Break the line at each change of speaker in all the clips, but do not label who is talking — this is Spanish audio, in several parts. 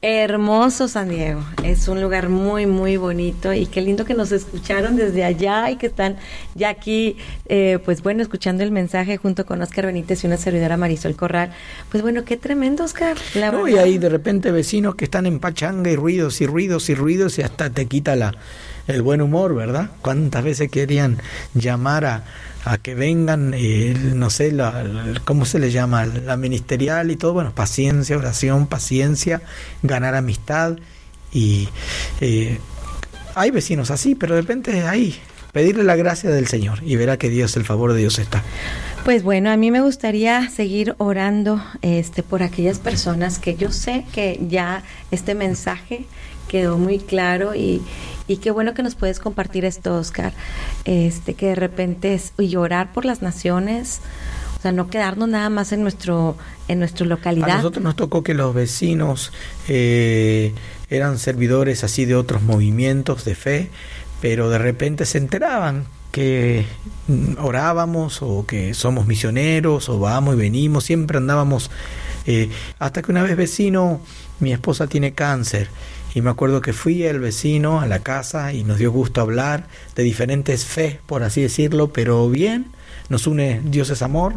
Hermoso San Diego, es un lugar muy muy bonito y qué lindo que nos escucharon desde allá y que están ya aquí, pues bueno, escuchando el mensaje junto con Óscar Benítez y una servidora Marisol Corral. Pues bueno, qué tremendo, Óscar.
No, y hay de repente vecinos que están en pachanga y ruidos y ruidos y ruidos y hasta te quita el buen humor, ¿verdad? ¿Cuántas veces querían llamar a que vengan, no sé, ¿cómo se le llama? La ministerial y todo? Bueno, paciencia, oración, paciencia, ganar amistad. Y hay vecinos así, pero de repente ahí, pedirle la gracia del Señor y verá que Dios, el favor de Dios está.
Pues bueno, a mí me gustaría seguir orando por aquellas personas que yo sé que ya este mensaje quedó muy claro y qué bueno que nos puedes compartir esto, Óscar, que de repente y orar por las naciones, o sea, no quedarnos nada más en nuestra localidad.
A nosotros nos tocó que los vecinos eran servidores así de otros movimientos de fe, pero de repente se enteraban que orábamos o que somos misioneros o vamos y venimos, siempre andábamos, hasta que una vez vecino, mi esposa tiene cáncer. Y me acuerdo que fui al vecino a la casa y nos dio gusto hablar de diferentes fe, por así decirlo, pero bien, nos une Dios es amor,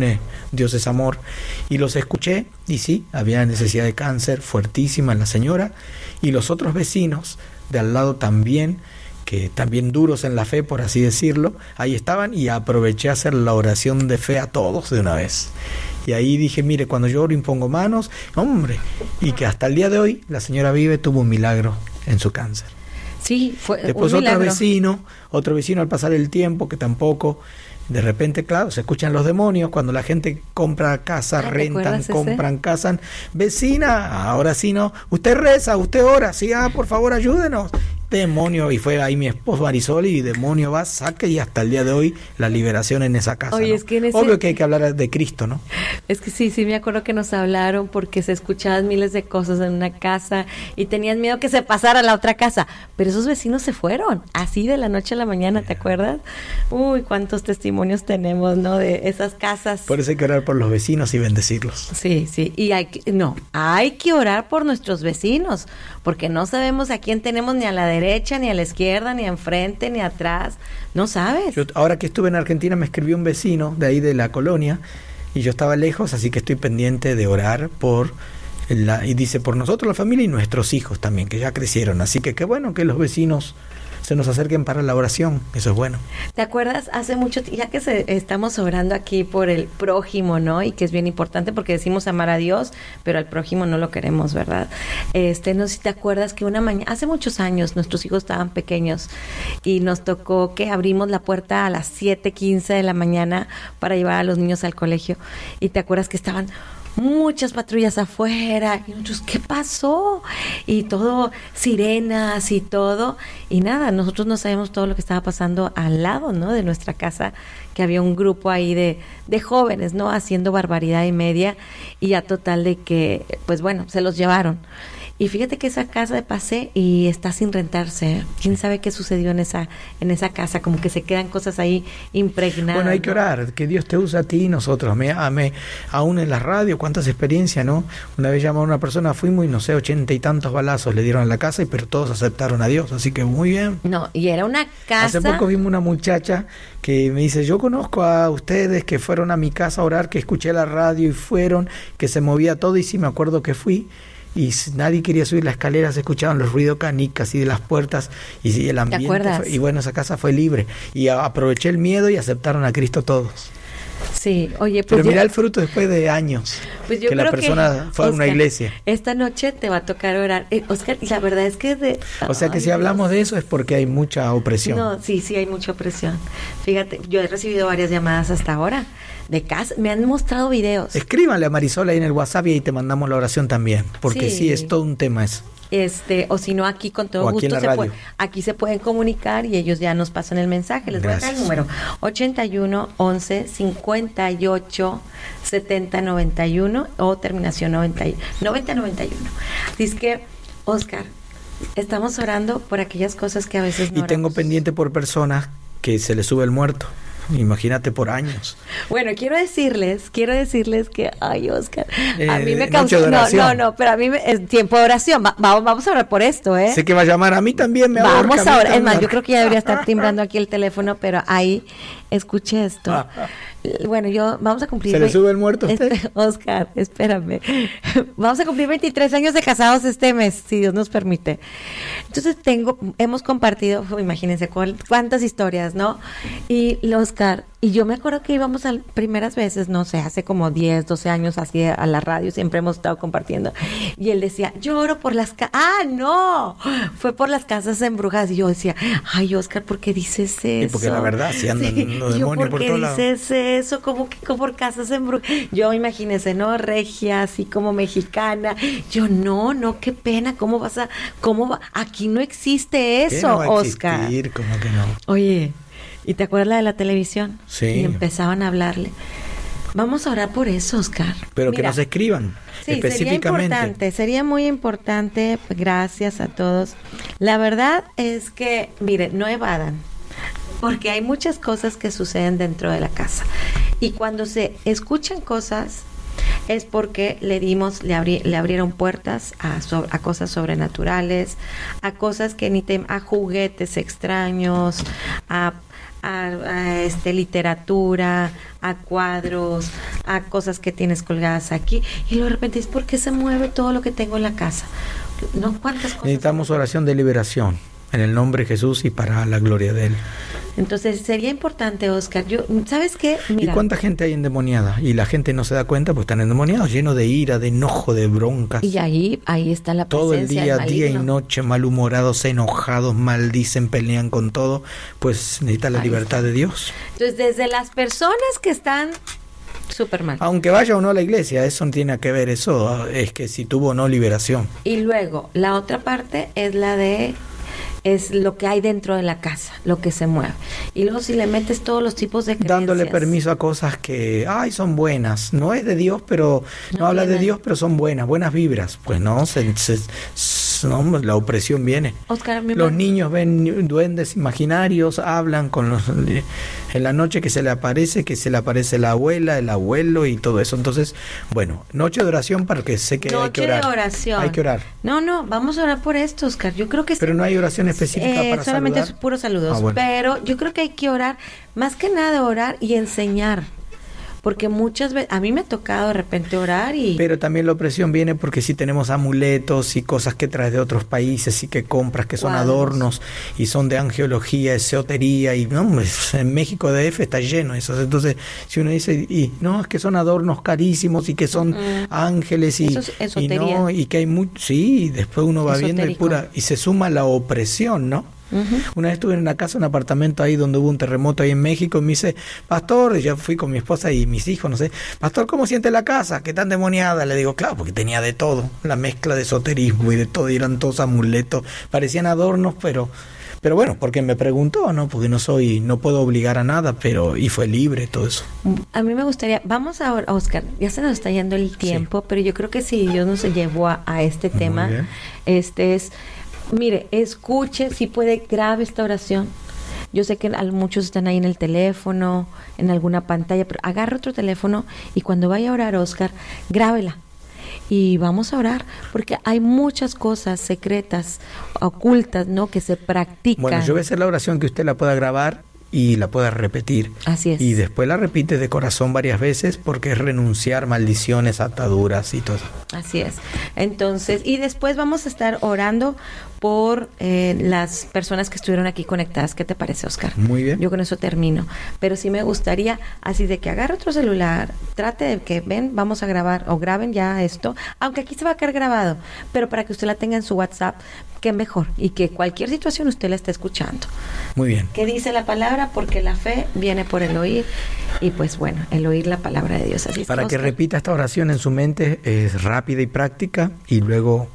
y los escuché y sí, había necesidad de cáncer fuertísima en la señora, y los otros vecinos de al lado también, que también duros en la fe, por así decirlo, ahí estaban y aproveché a hacer la oración de fe a todos de una vez. Y ahí dije, mire, cuando yo oro impongo manos, hombre, y que hasta el día de hoy la señora Vive tuvo un milagro en su cáncer.
Sí, fue
después
un milagro.
Otro vecino al pasar el tiempo, que tampoco, de repente, claro, se escuchan los demonios, cuando la gente compra casa, rentan, compran casa, vecina, ahora sí no, usted reza, usted ora, sí, por favor ayúdenos. Demonio, y fue ahí mi esposo Marisol y demonio va, saque, y hasta el día de hoy la liberación en esa casa.
Oye,
¿no?
Es que
obvio que hay que hablar de Cristo, ¿no?
Es que sí, me acuerdo que nos hablaron porque se escuchaban miles de cosas en una casa y tenían miedo que se pasara a la otra casa, pero esos vecinos se fueron, así de la noche a la mañana, ¿te acuerdas? Uy, cuántos testimonios tenemos, ¿no? De esas casas.
Por eso hay que orar por los vecinos y bendecirlos.
Sí, y hay que orar por nuestros vecinos, porque no sabemos a quién tenemos ni a la derecha, ni a la izquierda, ni enfrente, ni atrás, no sabes.
Ahora que estuve en Argentina me escribió un vecino de ahí de la colonia y yo estaba lejos, así que estoy pendiente de orar y dice por nosotros, la familia y nuestros hijos también, que ya crecieron, así que qué bueno que los vecinos se nos acerquen para la oración, eso es bueno.
¿Te acuerdas hace mucho, ya que estamos orando aquí por el prójimo, ¿no? Y que es bien importante porque decimos amar a Dios, pero al prójimo no lo queremos, ¿verdad? No sé si te acuerdas que una mañana, hace muchos años, nuestros hijos estaban pequeños y nos tocó que abrimos la puerta a las 7:15 de la mañana para llevar a los niños al colegio, y te acuerdas que estaban muchas patrullas afuera y nosotros, ¿qué pasó? Y todo, sirenas y todo, y nada, nosotros no sabemos todo lo que estaba pasando al lado, ¿no? De nuestra casa, que había un grupo ahí de jóvenes, ¿no? Haciendo barbaridad y media, y ya total de que, pues bueno, se los llevaron. Y fíjate que esa casa pasé y está sin rentarse. ¿Quién sabe qué sucedió en esa casa? Como que se quedan cosas ahí impregnadas.
Bueno, hay que orar, que Dios te use a ti y nosotros. Aún en la radio, cuántas experiencias, ¿no? Una vez llamó a una persona, fuimos y no sé, 80 y tantos balazos le dieron a la casa, pero todos aceptaron a Dios, así que muy bien.
No, y era una casa.
Hace poco vimos una muchacha que me dice, yo conozco a ustedes que fueron a mi casa a orar, que escuché la radio y fueron, que se movía todo, y sí me acuerdo que fui. Y nadie quería subir la escalera, se escuchaban los ruidos canicas y de las puertas, y el ambiente y bueno, esa casa fue libre, y aproveché el miedo y aceptaron a Cristo todos.
Sí, oye, pues
pero mira el fruto después de años, pues yo que la persona fue a una iglesia.
Esta noche te va a tocar orar, Óscar, y la verdad es que
o sea que si hablamos de eso es porque hay mucha opresión.
No, sí hay mucha opresión. Fíjate, yo he recibido varias llamadas hasta ahora de casa, me han mostrado videos.
Escríbanle a Marisol ahí en el WhatsApp y ahí te mandamos la oración también, porque sí es todo un tema eso.
O si no, aquí con todo gusto aquí se pueden comunicar y ellos ya nos pasan el mensaje. Les voy a dar el número 81 11 58 70 91 o terminación 90 91. Así es que, Óscar, estamos orando por aquellas cosas que a veces no
y tengo pendiente por personas que se les sube el muerto. imagínate por años.
Bueno, quiero decirles que, ay, Oscar, a mí me
noche de
causó,
oración.
no, pero a mí es tiempo de oración. Vamos a orar por esto, ¿eh?
Sé que va a llamar, a mí también me ahorca.
Vamos
a mí
ahora, es
también
más,
me
yo creo que ya debería estar timbrando aquí el teléfono, pero ahí escuché esto. Bueno, vamos a cumplir.
¿Se le sube el muerto a usted?
Oscar, espérame. Vamos a cumplir 23 años de casados este mes, si Dios nos permite. Entonces hemos compartido, imagínense cuántas historias, ¿no? Y Oscar, y yo me acuerdo que íbamos a primeras veces, no sé, hace como 10, 12 años así a la radio, siempre hemos estado compartiendo. Y él decía, yo oro por las casas. ¡Ah, no! Fue por las casas embrujadas. Y yo decía, ay, Oscar, ¿por qué dices eso?
Y porque la verdad, si andan los demonios por todos lados.
¿Por qué dices eso? ¿Cómo que por casas embrujadas? Yo imagínese, ¿no? Regia, así como mexicana. Yo, no, qué pena. ¿Cómo va? Aquí no existe eso,
¿Qué no va a
Oscar.
existir? ¿Cómo que no?
Oye, ¿y te acuerdas la de la televisión?
Sí.
Y empezaban a hablarle. Vamos a orar por eso, Oscar.
Pero
Mira,
que nos escriban específicamente.
sería muy importante. Gracias a todos. La verdad es que, mire, no evadan, porque hay muchas cosas que suceden dentro de la casa. Y cuando se escuchan cosas, es porque le abrieron puertas a cosas sobrenaturales, a cosas que a juguetes extraños, a literatura, a cuadros, a cosas que tienes colgadas aquí, y luego de repente es porque se mueve todo lo que tengo en la casa. ¿No? ¿Cuántas cosas?
Necesitamos oración de liberación en el nombre de Jesús y para la gloria de Él.
Entonces sería importante, Oscar, ¿sabes qué? Mira,
¿y cuánta gente hay endemoniada? Y la gente no se da cuenta, pues están endemoniados, llenos de ira, de enojo, de broncas.
Y ahí está la presencia
todo el día,
del
día y
maligno.
noche, malhumorados, enojados, maldicen, pelean con todo. Pues necesita la libertad de Dios.
Entonces, desde las personas que están súper mal.
Aunque vaya o no a la iglesia, eso no tiene que ver, eso es que si tuvo o no liberación.
Y luego, la otra parte es lo que hay dentro de la casa, lo que se mueve. Y luego si le metes todos los tipos de creencias.
Dándole permiso a cosas que, son buenas. No es de Dios, pero no habla de Dios, pero son buenas vibras. Pues no, no, la opresión viene.
Oscar,
los niños ven duendes imaginarios, hablan con los en la noche que se le aparece la abuela, el abuelo y todo eso. Entonces, bueno, noche de oración para que sé que hay que orar.
Noche de oración.
Hay que orar.
No, vamos a orar por esto, Oscar. Yo creo que
pero no hay oración específica para
solamente
saludar.
es puros saludos.
Bueno.
Pero yo creo que hay que orar, más que nada orar y enseñar. Porque muchas veces, a mí me ha tocado de repente orar y...
Pero también la opresión viene porque si tenemos amuletos y cosas que traes de otros países y que compras que son adornos y son de angeología, esotería y no, en México DF está lleno de eso. Entonces, si uno dice, es que son adornos carísimos y que son ángeles y,
eso es esotería.
Y que hay y después uno va viendo y se suma la opresión, ¿no? Una vez estuve en una casa, un apartamento ahí donde hubo un terremoto ahí en México y me dice, pastor, y yo fui con mi esposa y mis hijos, no sé, pastor, ¿cómo siente la casa? ¿Qué tan demoniada? Le digo, claro, porque tenía de todo, la mezcla de esoterismo y de todo, y eran todos amuletos, parecían adornos, pero bueno, porque me preguntó, ¿no? Porque no puedo obligar a nada, y fue libre todo eso.
A mí me gustaría, vamos ahora, Oscar, ya se nos está yendo el tiempo, pero yo creo que si Dios nos llevó a este tema, mire, escuche, si puede, grabe esta oración. Yo sé que muchos están ahí en el teléfono, en alguna pantalla, pero agarre otro teléfono y cuando vaya a orar, Oscar, grábela. Y vamos a orar, porque hay muchas cosas secretas, ocultas, ¿no? Que se practican.
Bueno, yo voy a hacer la oración que usted la pueda grabar y la pueda repetir.
Así es.
Y después la repite de corazón varias veces porque es renunciar maldiciones, ataduras y todo.
Así es. Entonces, y después vamos a estar orando por las personas que estuvieron aquí conectadas. ¿Qué te parece, Oscar?
Muy bien.
Yo con eso termino. Pero sí me gustaría, así de que agarre otro celular, trate de que, vamos a grabar, o graben ya esto, aunque aquí se va a quedar grabado, pero para que usted la tenga en su WhatsApp, que mejor, y que cualquier situación usted la esté escuchando.
Muy bien.
¿Qué dice la palabra? Porque la fe viene por el oír, y pues bueno, el oír la palabra de Dios. Así es,
para que
Oscar,
repita esta oración en su mente, es rápida y práctica, y luego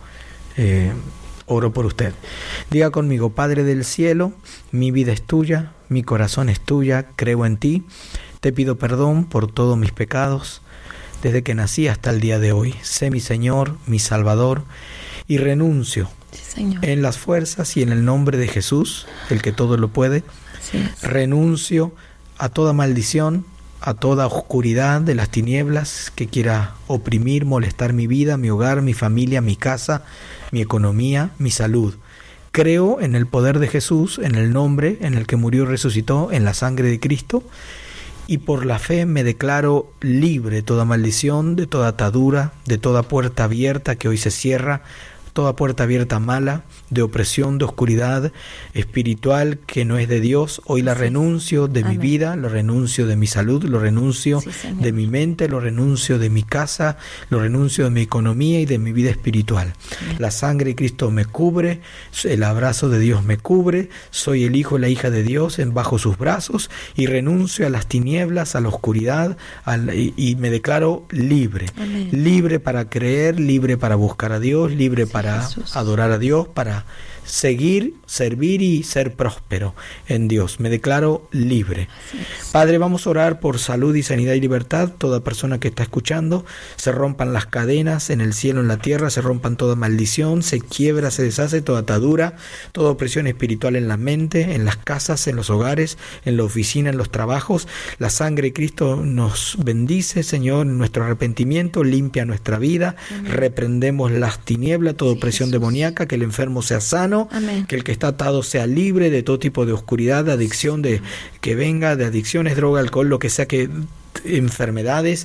oro por usted. Diga conmigo: Padre del cielo, mi vida es tuya, mi corazón es tuya, creo en ti, te pido perdón por todos mis pecados, desde que nací hasta el día de hoy. Sé mi Señor, mi Salvador, y renuncio en las fuerzas y en el nombre de Jesús, el que todo lo puede. Renuncio a toda maldición, a toda oscuridad de las tinieblas que quiera oprimir, molestar mi vida, mi hogar, mi familia, mi casa, mi economía, mi salud. Creo en el poder de Jesús, en el nombre en el que murió y resucitó, en la sangre de Cristo, y por la fe me declaro libre de toda maldición, de toda atadura, de toda puerta abierta que hoy se cierra, toda puerta abierta mala, de opresión, de oscuridad espiritual que no es de Dios. Hoy la renuncio de mi vida, lo renuncio de mi salud, lo renuncio de mi mente, lo renuncio de mi casa, lo renuncio de mi economía y de mi vida espiritual. La sangre de Cristo me cubre, el abrazo de Dios me cubre, soy el hijo y la hija de Dios bajo sus brazos, y renuncio a las tinieblas, a la oscuridad, y me declaro libre. Libre para creer, libre para buscar a Dios, libre para adorar a Dios, para seguir, servir y ser próspero en Dios. Me declaro libre. Padre, vamos a orar por salud y sanidad y libertad. Toda persona que está escuchando, se rompan las cadenas en el cielo, en la tierra, se rompan toda maldición, se quiebra, se deshace toda atadura, toda opresión espiritual en la mente, en las casas, en los hogares, en la oficina, en los trabajos. La sangre de Cristo nos bendice, Señor, en nuestro arrepentimiento, limpia nuestra vida. Reprendemos las tinieblas, toda opresión demoníaca, que el enfermo sea sano. Amén. Que el que está atado sea libre de todo tipo de oscuridad, de adicción, que venga de adicciones, droga, alcohol, lo que sea, que enfermedades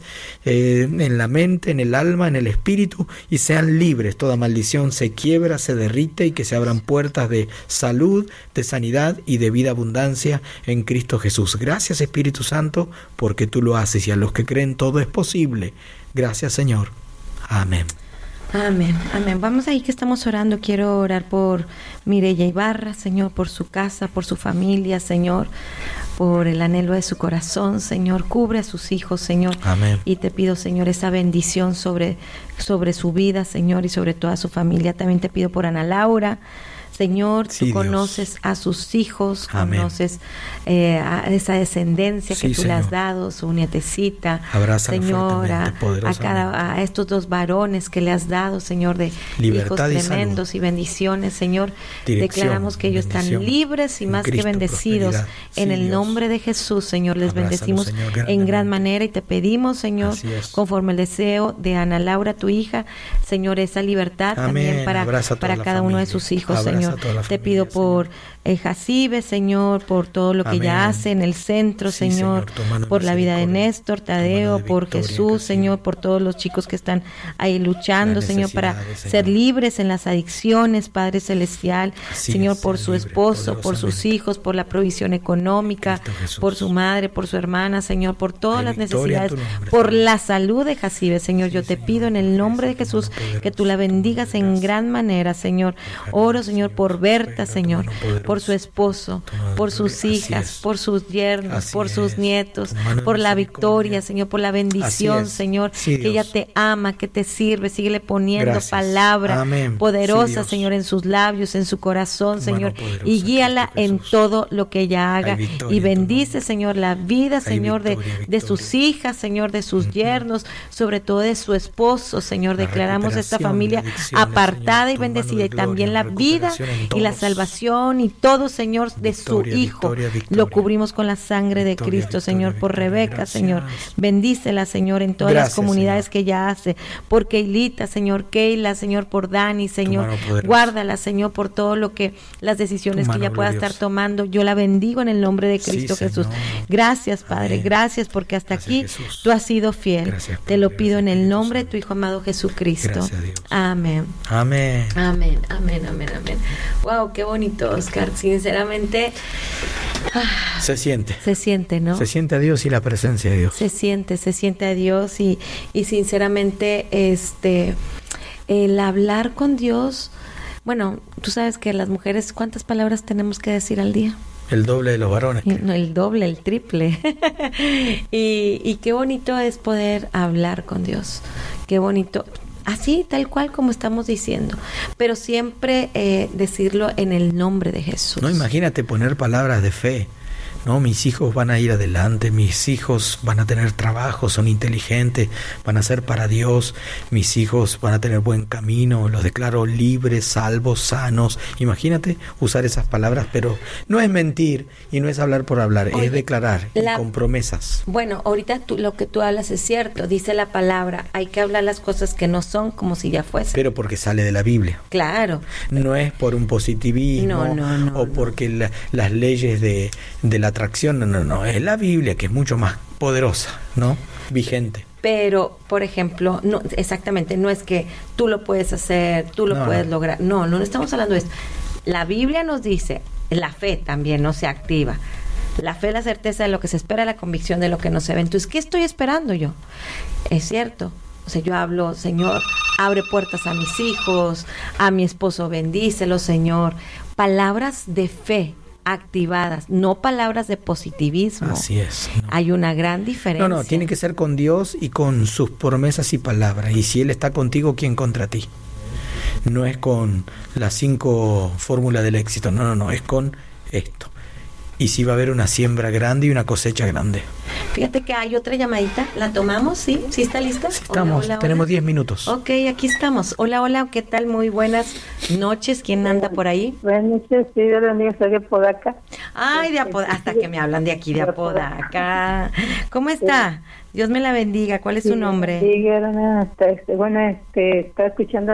en la mente, en el alma, en el espíritu, y sean libres. Toda maldición se quiebra, se derrite, y que se abran puertas de salud, de sanidad y de vida abundancia en Cristo Jesús. Gracias, Espíritu Santo, porque tú lo haces, y a los que creen todo es posible. Gracias, Señor. Amén.
Amén, amén. Vamos ahí que estamos orando. Quiero orar por Mireya Ibarra, Señor, por su casa, por su familia, Señor, por el anhelo de su corazón, Señor. Cubre a sus hijos, Señor.
Amén.
Y te pido, Señor, esa bendición sobre su vida, Señor, y sobre toda su familia. También te pido por Ana Laura. Señor, tú conoces Dios a sus hijos, Amén. Conoces a esa descendencia que tú le has dado, su nietecita, Señor, a estos dos varones que le has dado, Señor, de libertad, hijos tremendos y bendiciones, Señor. Declaramos que ellos están libres y más Cristo, que bendecidos en el nombre de Jesús, Señor. Les bendecimos, Señor, en gran manera, y te pedimos, Señor, conforme el deseo de Ana Laura, tu hija, Señor, esa libertad Amén. También para cada uno de sus hijos, Señor. Te pido por Jacibe, Señor, por todo lo que ella hace en el centro, Señor, por la vida de Néstor, Tadeo, por Jesús, Señor, por todos los chicos que están ahí luchando, Señor, para ser libres en las adicciones, Padre Celestial, Señor, por su esposo, por sus hijos, por la provisión económica, por su madre, por su hermana, Señor, por todas las necesidades, por la salud de Jacibe, Señor. Yo te pido en el nombre de Jesús que tú la bendigas en gran manera, Señor. Oro, Señor, por Berta, Señor, por su esposo, por sus hijas, por sus yernos, por sus nietos, por la victoria, Señor, por la bendición, Señor, que ella te ama, que te sirve. Síguele poniendo palabra poderosa, Señor, en sus labios, en su corazón, Señor, y guíala en todo lo que ella haga. Y bendice, Señor, la vida, Señor, de sus hijas, Señor, de sus yernos, sobre todo de su esposo, Señor. Declaramos esta familia apartada y bendecida, y también la vida y la salvación y todo, Señor, de su hijo. Lo cubrimos con la sangre de Cristo, Señor, por Rebeca, Señor. Bendícela, Señor, en todas las comunidades que ella hace. Por Keilita, Señor, Keila, Señor, por Dani, Señor. Guárdala, Señor, por todo lo que, las decisiones que ella pueda estar tomando. Yo la bendigo en el nombre de Cristo Jesús. Gracias, Padre, gracias, porque hasta aquí tú has sido fiel. Te lo pido en el nombre de tu Hijo amado Jesucristo. Amén.
Amén.
Amén, amén, amén, amén. Wow, qué bonito, Oscar. Sinceramente,
se siente,
¿no?
Se siente a Dios y la presencia de Dios.
Se siente a Dios y sinceramente, el hablar con Dios. Bueno, tú sabes que las mujeres, ¿cuántas palabras tenemos que decir al día?
El doble de los varones.
No, el doble, el triple. y qué bonito es poder hablar con Dios. Qué bonito. Así, tal cual como estamos diciendo, pero siempre decirlo en el nombre de Jesús.
No, imagínate poner palabras de fe, ¿no? Mis hijos van a ir adelante, mis hijos van a tener trabajo, son inteligentes, van a ser para Dios, mis hijos van a tener buen camino, los declaro libres, salvos, sanos. Imagínate usar esas palabras, pero no es mentir y no es hablar por hablar, es declarar y con promesas.
Bueno, ahorita lo que tú hablas es cierto, dice la palabra, hay que hablar las cosas que no son como si ya fuesen.
Pero porque sale de la Biblia.
Claro.
No es por un positivismo o porque las leyes de la atracción, no, es la Biblia que es mucho más poderosa, ¿no? Vigente.
Pero, por ejemplo, no, exactamente, no es que tú lo puedes hacer, tú lo puedes lograr. No estamos hablando de eso. La Biblia nos dice, la fe también no se activa. La fe es la certeza de lo que se espera, la convicción de lo que no se ve. Entonces, ¿qué estoy esperando yo? Es cierto. O sea, yo hablo, Señor, abre puertas a mis hijos, a mi esposo, bendícelo, Señor. Palabras de fe activadas, no palabras de positivismo.
Así es. No.
Hay una gran diferencia.
No, tiene que ser con Dios y con sus promesas y palabras. Y si Él está contigo, ¿quién contra ti? No es con las 5 fórmulas del éxito, no, es con esto. Y sí va a haber una siembra grande y una cosecha grande.
Fíjate que hay otra llamadita, ¿la tomamos? ¿Sí? ¿Sí está lista?
Sí, estamos, hola. Tenemos 10 minutos.
Ok, aquí estamos. Hola, ¿qué tal? Muy buenas noches. ¿Quién anda por ahí?
Buenas noches, sí, Dios bendiga, soy de Apodaca.
Ay, de Apodaca, hasta que me hablan de aquí, de Apodaca. ¿Cómo está? Dios me la bendiga. ¿Cuál es su nombre?
Sí, estaba escuchando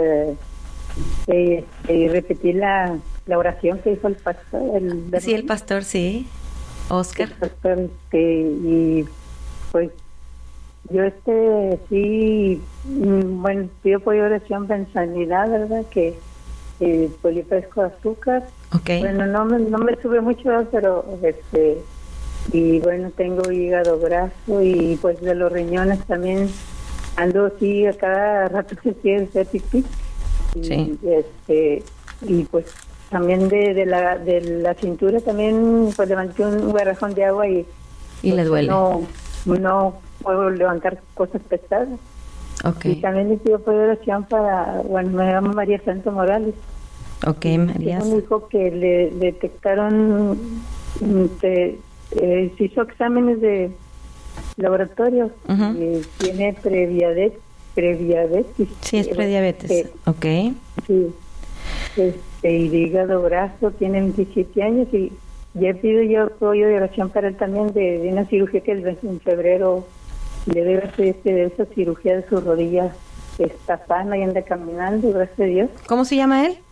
y repetí la oración que hizo el pastor.
El pastor, sí. Oscar.
El pastor, y pues yo sí, bueno, pido por oración en sanidad, ¿verdad? Que pues yo padezco azúcar.
Okay.
Bueno, no me sube mucho, pero y bueno, tengo hígado graso y pues de los riñones también ando así a cada rato se quiere hacer pipí.
Sí.
Y pues también de la cintura también pues levanté un garrafón de agua y
le duele.
No puedo levantar cosas pesadas.
Okay.
Y también le pido por oración me llamo María Santo Morales.
Okay, María.
Me dijo que le detectaron, se hizo exámenes de laboratorio.
Uh-huh.
Y tiene prediabetes.
Sí, es prediabetes. Okay.
Sí. Y de hígado graso, tiene 27 años y ya pido yo apoyo de oración para él también de una cirugía que en febrero le debe hacer de esa cirugía de su rodilla. Está sana y anda caminando, gracias a Dios.
¿Cómo se llama él?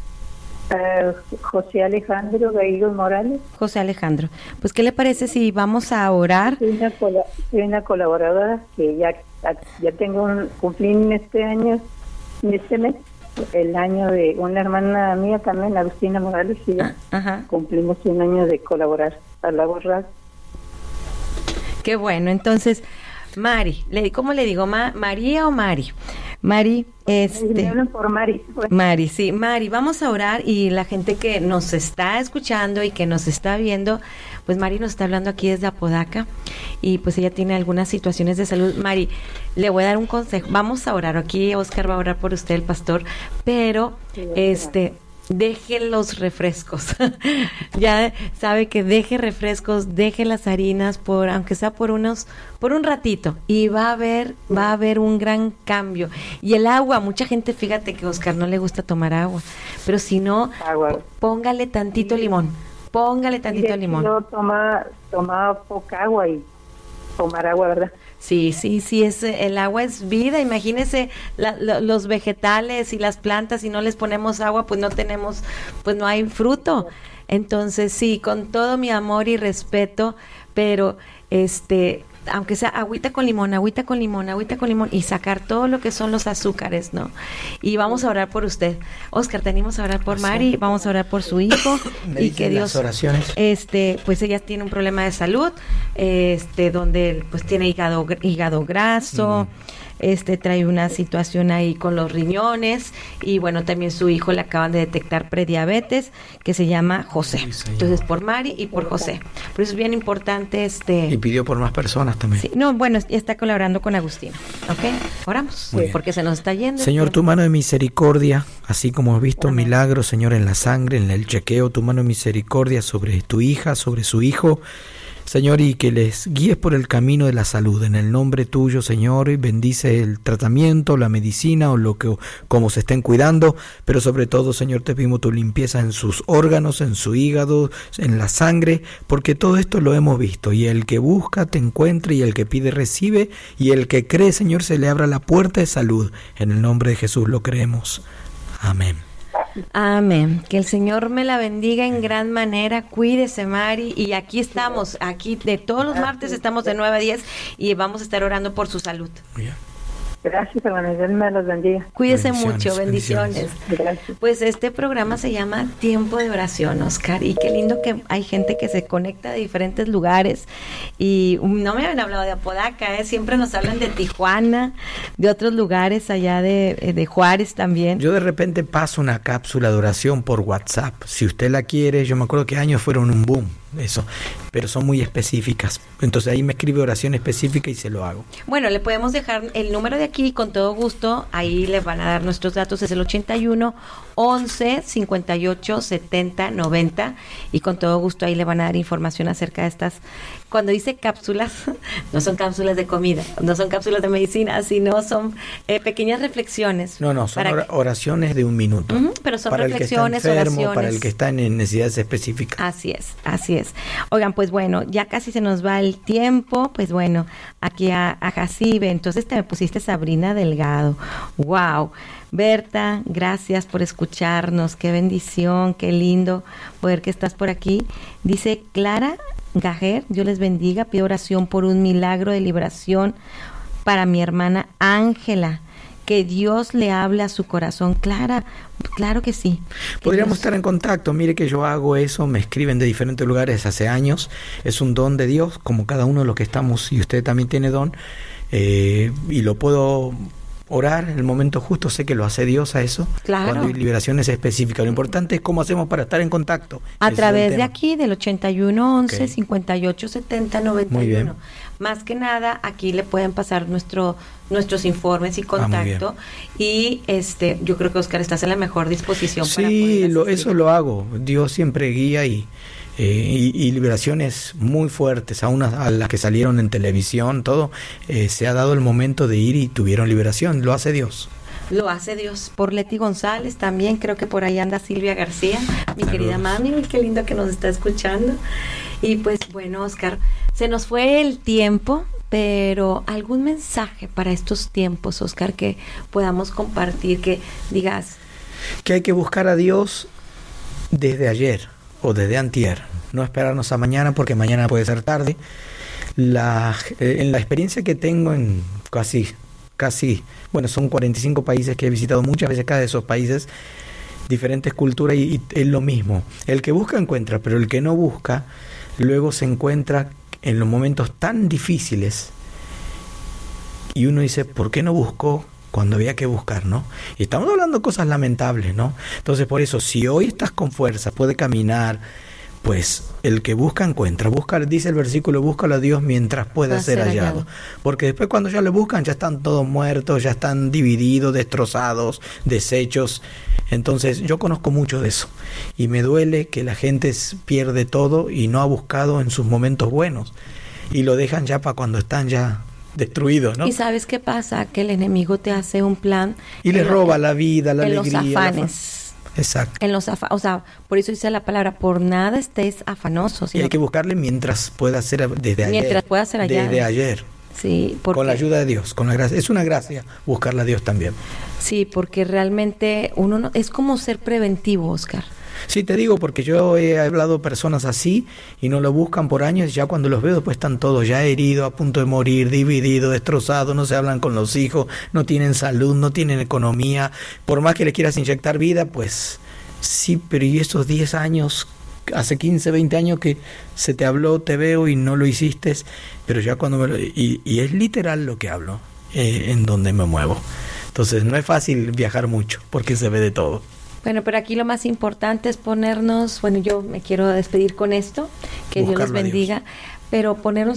José Alejandro Gallegos Morales.
José Alejandro. Pues, ¿qué le parece si vamos a orar?
Soy una colaboradora que ya cumplí en este mes, el año de una hermana mía también, Agustina Morales, y ya cumplimos un año de colaborar a la borrada.
Qué bueno. Entonces, Mari, ¿cómo le digo? ¿María o Mari? Mari,
Me hablan por Mari.
Mari, sí. Mari, vamos a orar y la gente que nos está escuchando y que nos está viendo, pues Mari nos está hablando aquí desde Apodaca y pues ella tiene algunas situaciones de salud. Mari, le voy a dar un consejo. Vamos a orar. Aquí Oscar va a orar por usted, el pastor, pero deje los refrescos. Ya sabe que deje refrescos, deje las harinas aunque sea por un ratito, y va a haber un gran cambio. Y el agua, mucha gente, fíjate que a Oscar no le gusta tomar agua, pero si no, póngale tantito limón.
Yo tomaba poca agua y tomar agua, ¿verdad?
Sí, el agua es vida. Imagínese los vegetales y las plantas, si no les ponemos agua, pues no hay fruto. Entonces, sí, con todo mi amor y respeto, pero aunque sea agüita con limón y sacar todo lo que son los azúcares, ¿no? Y vamos a orar por usted. Oscar, tenemos a orar por Mari, vamos a orar por su hijo y que Dios,
oraciones.
Pues ella tiene un problema de salud, donde pues tiene hígado graso, trae una situación ahí con los riñones y bueno, también su hijo le acaban de detectar prediabetes, que se llama José. Entonces, por Mari y por José. Por eso es bien importante
Y pidió por más personas también.
Sí, no, bueno, está colaborando con Agustina. ¿Ok? Oramos, porque se nos está yendo.
Señor, tu mano de misericordia, así como has visto milagros, Señor, en la sangre, en el chequeo, tu mano de misericordia sobre tu hija, sobre su hijo, Señor, y que les guíes por el camino de la salud. En el nombre tuyo, Señor, y bendice el tratamiento, la medicina o como se estén cuidando, pero sobre todo, Señor, te pedimos tu limpieza en sus órganos, en su hígado, en la sangre, porque todo esto lo hemos visto. Y el que busca te encuentra, y el que pide recibe, y el que cree, Señor, se le abra la puerta de salud. En el nombre de Jesús lo creemos. Amén.
Amén. Que el Señor me la bendiga en gran manera. Cuídese, Mari. Y aquí estamos, aquí de todos los martes estamos de 9 a 10 y vamos a estar orando por su salud.
Gracias, hermano. Dios me los bendiga.
Cuídese mucho, bendiciones.
Gracias.
Pues este programa se llama Tiempo de Oración, Oscar, y qué lindo que hay gente que se conecta de diferentes lugares. Y no me habían hablado de Apodaca, siempre nos hablan de Tijuana, de otros lugares allá de Juárez también.
Yo de repente paso una cápsula de oración por WhatsApp. Si usted la quiere, yo me acuerdo que años fueron un boom, eso, pero son muy específicas. Entonces ahí me escribe oración específica y se lo hago.
Bueno, le podemos dejar el número de aquí con todo gusto. Ahí le van a dar nuestros datos. Es el 81 11 58 70 90 y con todo gusto ahí le van a dar información acerca de estas. Cuando dice cápsulas, no son cápsulas de comida, no son cápsulas de medicina, sino son pequeñas reflexiones.
No, son oraciones de un minuto.
Pero son
para
reflexiones,
el que está enfermo,
oraciones.
Para el que está en necesidades específicas.
Así es. Oigan, pues bueno, ya casi se nos va el tiempo. Pues bueno, aquí a Jacibe, entonces te me pusiste Sabrina Delgado. ¡Wow! Berta, gracias por escucharnos. Qué bendición, qué lindo poder que estás por aquí. Dice Clara Gajer, Dios les bendiga, pido oración por un milagro de liberación para mi hermana Ángela. Que Dios le hable a su corazón. Clara, claro que sí.
Podríamos estar en contacto. Mire que yo hago eso, me escriben de diferentes lugares hace años. Es un don de Dios, como cada uno de los que estamos, y usted también tiene don, y lo puedo orar en el momento justo. Sé que lo hace Dios a eso.
Claro.
Cuando hay liberaciones específicas. Lo importante es cómo hacemos para estar en contacto.
A través de aquí, del 81 11 58 70 91.
Muy bien.
Más que nada, aquí le pueden pasar nuestros informes y contacto. Y yo creo que Oscar estás en la mejor disposición para poder asistir.
Eso lo hago. Dios siempre guía y liberaciones muy fuertes, aún a las que salieron en televisión, todo, se ha dado el momento de ir y tuvieron liberación. Lo hace Dios.
Lo hace Dios. Por Leti González también, creo que por ahí anda Silvia García, mi querida mami, qué lindo que nos está escuchando. Y pues bueno, Oscar, se nos fue el tiempo, pero algún mensaje para estos tiempos, Oscar, que podamos compartir, que digas.
Que hay que buscar a Dios desde ayer o desde antier, no esperarnos a mañana porque mañana puede ser tarde. En la experiencia que tengo en casi, bueno, son 45 países que he visitado muchas veces, cada de esos países, diferentes culturas, y es lo mismo. El que busca encuentra, pero el que no busca, luego se encuentra en los momentos tan difíciles y uno dice, ¿por qué no buscó cuando había que buscar, no? Y estamos hablando de cosas lamentables, ¿no? Entonces, por eso, si hoy estás con fuerza, puede caminar, pues el que busca encuentra. Busca, dice el versículo, búscalo a Dios mientras pueda ser hallado. Porque después cuando ya lo buscan, ya están todos muertos, ya están divididos, destrozados, deshechos. Entonces yo conozco mucho de eso. Y me duele que la gente pierde todo y no ha buscado en sus momentos buenos. Y lo dejan ya para cuando están ya destruidos, ¿no?
¿Y sabes qué pasa? Que el enemigo te hace un plan.
Y le roba la vida, la alegría.
En los afanes.
Exacto.
O sea, por eso dice la palabra, por nada estés afanosos.
Y hay que buscarle mientras pueda ser desde ayer.
Mientras pueda ser allá.
Desde ayer.
Sí,
con la ayuda de Dios, con la gracia. Es una gracia buscarla a Dios también.
Sí, porque realmente uno no, es como ser preventivo, Oscar.
Sí, te digo, porque yo he hablado de personas así y no lo buscan por años, y ya cuando los veo pues están todos ya heridos, a punto de morir, divididos, destrozados, no se hablan con los hijos, no tienen salud, no tienen economía. Por más que le quieras inyectar vida, pues sí, pero ¿y esos 10 años, hace 15, 20 años que se te habló, te veo y no lo hiciste? Pero ya cuando y es literal lo que hablo. en donde me muevo. Entonces no es fácil viajar mucho porque se ve de todo.
Bueno, pero aquí lo más importante es ponernos, bueno, yo me quiero despedir con esto, que Dios les bendiga, pero ponernos